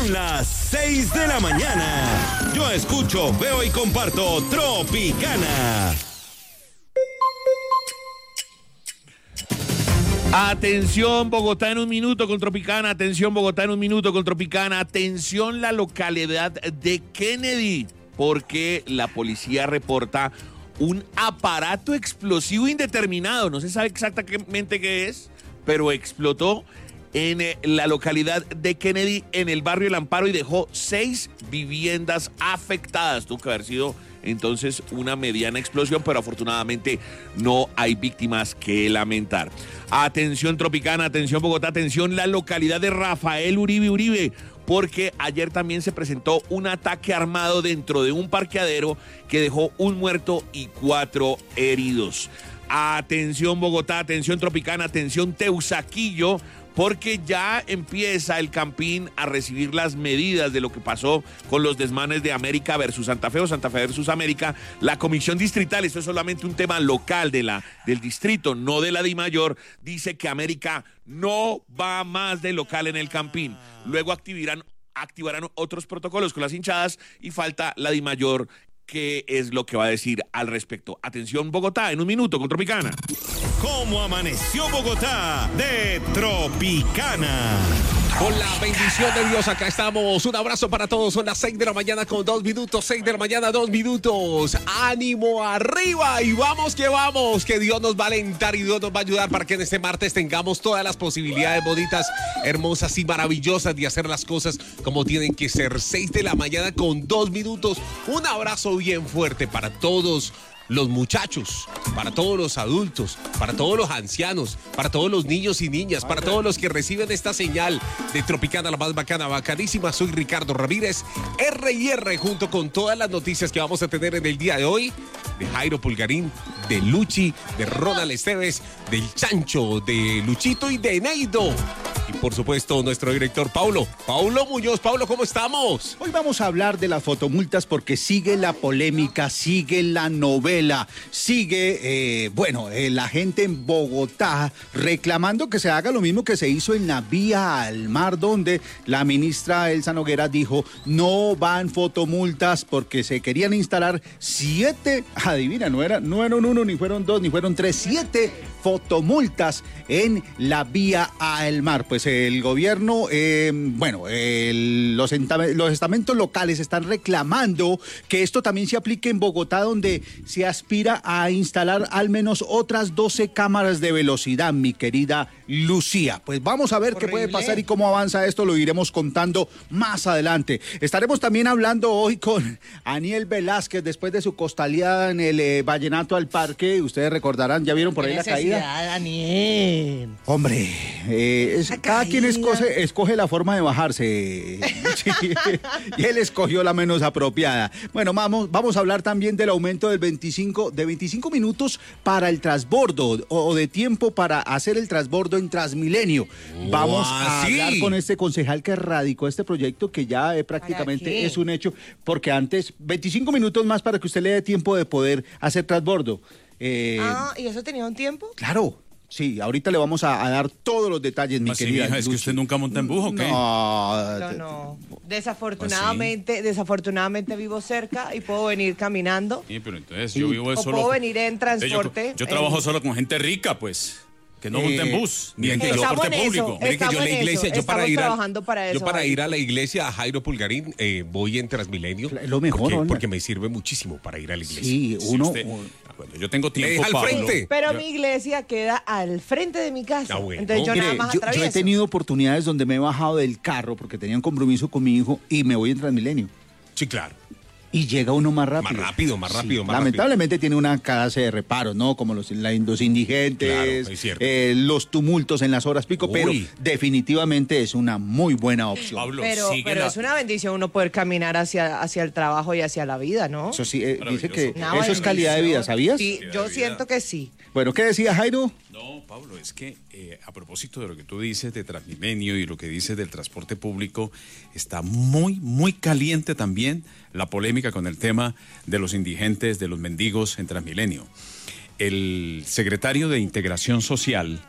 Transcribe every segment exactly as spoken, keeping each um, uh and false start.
Son las seis de la mañana. Yo escucho, veo y comparto Tropicana. Atención Bogotá en un minuto con Tropicana, atención Bogotá en un minuto con Tropicana, atención la localidad de Kennedy, porque la policía reporta un aparato explosivo indeterminado, no se sabe exactamente qué es, pero explotó en eh, la localidad de Kennedy, en el barrio El Amparo, y dejó seis viviendas afectadas. Tuvo que haber sido entonces una mediana explosión, pero afortunadamente no hay víctimas que lamentar. Atención Tropicana, atención Bogotá, atención la localidad de Rafael Uribe Uribe, porque ayer también se presentó un ataque armado dentro de un parqueadero que dejó un muerto y cuatro heridos. Atención Bogotá, atención Tropicana, atención Teusaquillo, porque ya empieza el Campín a recibir las medidas de lo que pasó con los desmanes de América versus Santa Fe o Santa Fe versus América. La comisión distrital, esto es solamente un tema local de la, del distrito, no de la DIMAYOR, dice que América no va más de local en el Campín. Luego activarán, activarán otros protocolos con las hinchadas y falta la DIMAYOR, qué es lo que va a decir al respecto. Atención Bogotá, en un minuto con Tropicana. ¿Cómo amaneció Bogotá? De Tropicana. Con la bendición de Dios, acá estamos. Un abrazo para todos. Son las seis de la mañana con dos minutos. seis de la mañana, dos minutos. Ánimo arriba y vamos que vamos. Que Dios nos va a alentar y Dios nos va a ayudar para que en este martes tengamos todas las posibilidades bonitas, hermosas y maravillosas de hacer las cosas como tienen que ser. seis de la mañana con dos minutos. Un abrazo bien fuerte para todos los muchachos, para todos los adultos, para todos los ancianos, para todos los niños y niñas, para todos los que reciben esta señal de Tropicana, la más bacana, bacanísima. Soy Ricardo Ramírez, R y R, junto con todas las noticias que vamos a tener en el día de hoy, de Jairo Pulgarín, de Luchi, de Ronald Esteves, del Chancho, de Luchito y de Neido. Y por supuesto, nuestro director Paulo, Paulo Muñoz. Paulo, ¿cómo estamos? Hoy vamos a hablar de las fotomultas porque sigue la polémica, sigue la novela, sigue, eh, bueno, eh, la gente en Bogotá reclamando que se haga lo mismo que se hizo en la vía al mar, donde la ministra Elsa Noguera dijo no van fotomultas porque se querían instalar siete, adivina, no, era, no eran uno, ni fueron dos, ni fueron tres, siete fotomultas en la vía al mar. Pues el gobierno, eh, bueno, el, los, los estamentos locales están reclamando que esto también se aplique en Bogotá, donde se aspira a instalar al menos otras doce cámaras de velocidad, mi querida Lucía. Pues vamos a ver Horrible. Qué puede pasar y cómo avanza esto, lo iremos contando más adelante. Estaremos también hablando hoy con Aniel Velázquez, después de su costaleada en el eh, Vallenato al Parque. Ustedes recordarán, ¿ya vieron por ahí la caída? Daniel. Hombre, eh, es, cada quien escoge, escoge la forma de bajarse. Sí, y él escogió la menos apropiada. Bueno, vamos, vamos a hablar también del aumento del veinticinco, de veinticinco minutos para el transbordo o, o de tiempo para hacer el transbordo en Transmilenio. Vamos wow, a ¿sí? hablar con este concejal que radicó este proyecto, que ya eh, prácticamente es un hecho, porque antes veinticinco minutos más para que usted le dé tiempo de poder hacer transbordo. Eh, ah, ¿y eso tenía un tiempo? Claro. Sí, ahorita le vamos a, a dar todos los detalles, mi Así, querida. Mija, ¿es que usted nunca monta en bus o qué? No, no, no. Desafortunadamente, ¿Así? desafortunadamente vivo cerca y puedo venir caminando. Sí, pero entonces yo vivo o solo. puedo venir en transporte. Yo, yo trabajo en... solo con gente rica, pues. Que no monta en bus, ni en eh, transporte público. Mire que yo la iglesia, yo para ir a, para eso, yo para ir a la iglesia a Jairo Pulgarín eh, voy en Transmilenio. Lo mejor, porque, ¿no? porque me sirve muchísimo para ir a la iglesia. Sí, uno. Si usted, bueno, yo tengo tiempo, al Pablo. frente. Pero yo, mi iglesia queda al frente de mi casa. Ah, bueno. Entonces yo Mire, nada más yo, atravieso. yo he tenido oportunidades donde me he bajado del carro porque tenía un compromiso con mi hijo y me voy en Transmilenio. Sí, claro. Y llega uno más rápido. Más rápido, más rápido, sí, más lamentablemente rápido. tiene una clase de reparos, ¿no? Como los, los indigentes, claro, eh, los tumultos en las horas pico, Uy. pero definitivamente es una muy buena opción. Pablo, pero pero la... es una bendición uno poder caminar hacia, hacia el trabajo y hacia la vida, ¿no? Eso sí, eh, dice que no, eso es calidad de vida, ¿sabías? Sí, yo siento que sí. Bueno, ¿qué decía Jairo? No, Pablo, es que eh, a propósito de lo que tú dices de Transmilenio y lo que dices del transporte público, está muy, muy caliente también la polémica con el tema de los indigentes, de los mendigos en Transmilenio. El secretario de Integración Social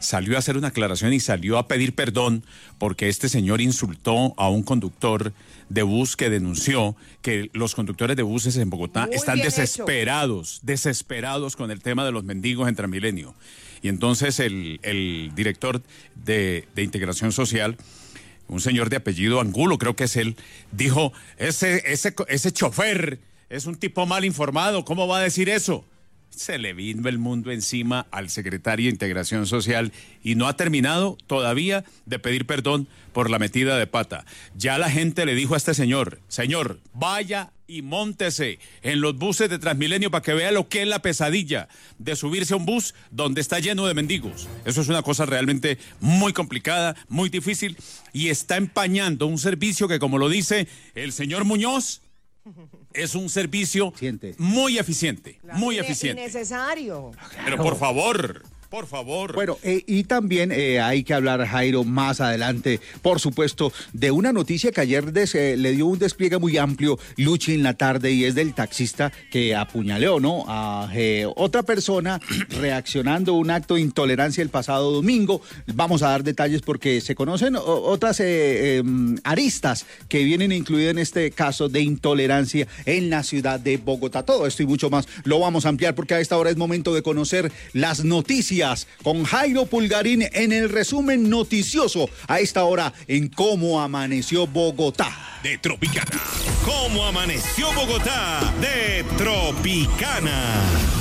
salió a hacer una aclaración y salió a pedir perdón porque este señor insultó a un conductor de bus que denunció que los conductores de buses en Bogotá Muy están bien desesperados, hecho. desesperados con el tema de los mendigos en Transmilenio. Y entonces el, el director de, de Integración Social, un señor de apellido Angulo, creo que es él, dijo, ese, ese, ese chofer es un tipo mal informado, ¿cómo va a decir eso? Se le vino el mundo encima al secretario de Integración Social y no ha terminado todavía de pedir perdón por la metida de pata. Ya la gente le dijo a este señor, señor, vaya y móntese en los buses de Transmilenio para que vea lo que es la pesadilla de subirse a un bus donde está lleno de mendigos. Eso es una cosa realmente muy complicada, muy difícil y está empañando un servicio que, como lo dice el señor Muñoz, es un servicio Siente. muy eficiente, Claro, muy y- eficiente. Innecesario. Pero por favor, por favor. Bueno, eh, y también eh, hay que hablar, Jairo, más adelante, por supuesto, de una noticia que ayer des, eh, le dio un despliegue muy amplio Luchi en la tarde y es del taxista que apuñaleó, ¿no? A eh, otra persona reaccionando a un acto de intolerancia el pasado domingo. Vamos a dar detalles porque se conocen o, otras eh, eh, aristas que vienen incluidas en este caso de intolerancia en la ciudad de Bogotá. Todo esto y mucho más lo vamos a ampliar porque a esta hora es momento de conocer las noticias con Jairo Pulgarín en el resumen noticioso a esta hora en Cómo Amaneció Bogotá. De Tropicana. ¿Cómo amaneció Bogotá? De Tropicana.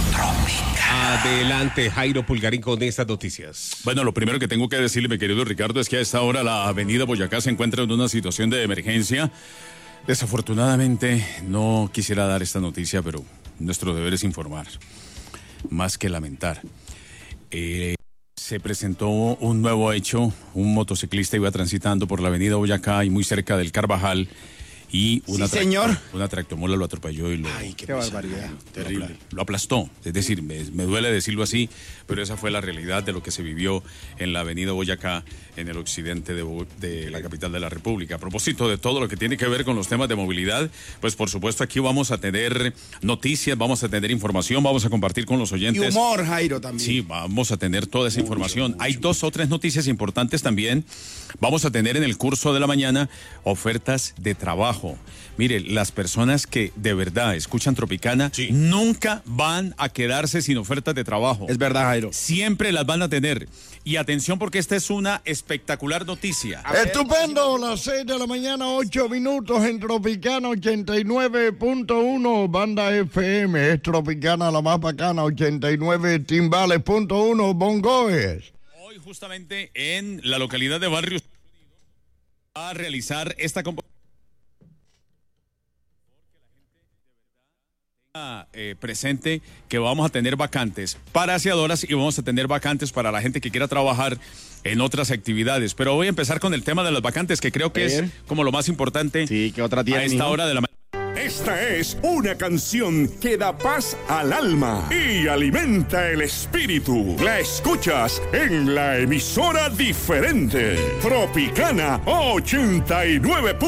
Adelante, Jairo Pulgarín, con estas noticias. Bueno, lo primero que tengo que decirle, mi querido Ricardo, es que a esta hora la avenida Boyacá se encuentra en una situación de emergencia. Desafortunadamente, no quisiera dar esta noticia, pero nuestro deber es informar, más que lamentar. Eh, se presentó un nuevo hecho, un motociclista iba transitando por la avenida Boyacá y muy cerca del Carvajal y una, Sí, señor. tracto- una tractomula lo atropelló y lo, Ay, qué, Qué barbaridad. terrible. Lo aplastó, es decir, me, me duele decirlo así, pero esa fue la realidad de lo que se vivió en la avenida Boyacá, en el occidente de, Bo- de la capital de la República. A propósito de todo lo que tiene que ver con los temas de movilidad, pues por supuesto aquí vamos a tener noticias, vamos a tener información, vamos a compartir con los Y oyentes. humor, Jairo, también. Sí, vamos a tener toda esa información. Hay dos o tres noticias importantes también. Vamos a tener en el curso de la mañana ofertas de trabajo. Mire, las personas que de verdad escuchan Tropicana nunca van a quedarse sin ofertas de trabajo. Es verdad, Jairo. Siempre las van a tener. Y atención porque esta es una espectacular noticia. Estupendo, las seis de la mañana, ocho minutos en Tropicana ochenta y nueve punto uno, banda F M, es Tropicana la más bacana, ochenta y nueve timbales punto uno, bongoes. Hoy justamente en la localidad de Barrios va a realizar esta comp- Eh, presente que vamos a tener vacantes para aseadoras y vamos a tener vacantes para la gente que quiera trabajar en otras actividades. Pero voy a empezar con el tema de las vacantes, que creo que es como lo más importante Sí, ¿qué otra tiene, a esta mijo? hora de la mañana. Esta es una canción que da paz al alma y alimenta el espíritu. La escuchas en la emisora diferente, Tropicana ochenta y nueve.